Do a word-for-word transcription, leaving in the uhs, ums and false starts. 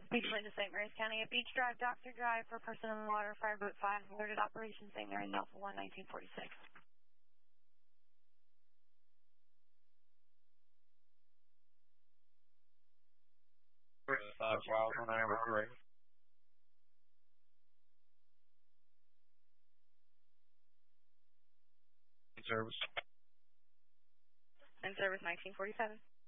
Beach Lane to Saint Mary's County at Beach Drive, Doctor Drive for person in the water, Fireboat five, alerted operation Saint Mary's Alpha one, nineteen forty-six. Five wild on Amber Grove. Service. In service nineteen forty-seven.